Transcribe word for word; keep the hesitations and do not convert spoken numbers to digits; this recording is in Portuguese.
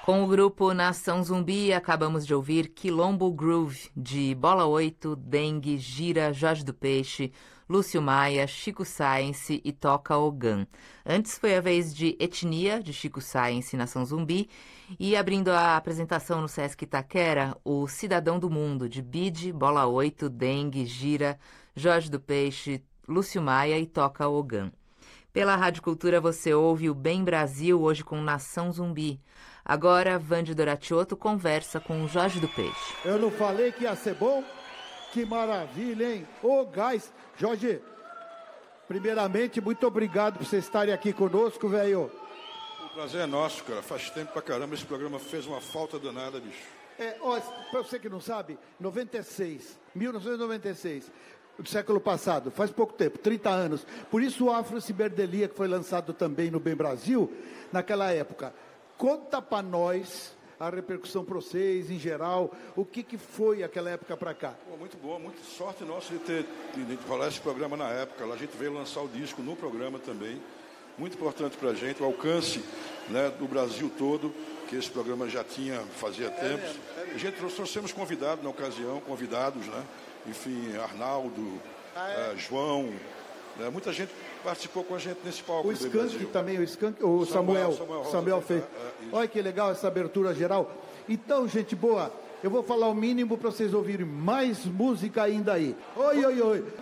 Com o grupo Nação Zumbi, acabamos de ouvir Quilombo Groove, de Bola oito, Dengue, Gira, Jorge do Peixe, Lúcio Maia, Chico Science e Toca Ogan. Antes foi a vez de Etnia, de Chico Science e Nação Zumbi. E abrindo a apresentação no Sesc Itaquera, o Cidadão do Mundo, de Bide, Bola oito, Dengue, Gira, Jorge do Peixe, Lúcio Maia e Toca Ogan. Pela Rádio Cultura você ouve o Bem Brasil, hoje com Nação Zumbi. Agora, Vande Doratiotto conversa com o Jorge do Peixe. Eu não falei que ia ser bom? Que maravilha, hein? Ô, gás! Jorge, primeiramente, muito obrigado por vocês estarem aqui conosco, velho. O prazer é nosso, cara. Faz tempo pra caramba, esse programa fez uma falta danada, bicho. É, ó, pra você que não sabe, noventa e seis, mil novecentos e noventa e seis, do século passado, faz pouco tempo, trinta anos. Por isso o Afro Ciberdelia, que foi lançado também no Bem Brasil, naquela época. Conta pra nós a repercussão para vocês, em geral, o que, que foi aquela época para cá? Pô, muito boa, muita sorte nossa de ter de, de rolar esse programa na época. A gente veio lançar o disco no programa também. Muito importante pra gente, o alcance, né, do Brasil todo, que esse programa já tinha, fazia é tempos. Mesmo, é mesmo. A gente nós trouxemos convidados na ocasião, convidados, né? Enfim, Arnaldo, ah, é? uh, João, né? Muita gente participou com a gente nesse palco. O Skank também, o Skank, o Samuel, Samuel, Samuel, Samuel fez. É, é, olha que legal essa abertura geral. Então, gente boa, eu vou falar o mínimo para vocês ouvirem mais música ainda aí. Oi, oi, oi.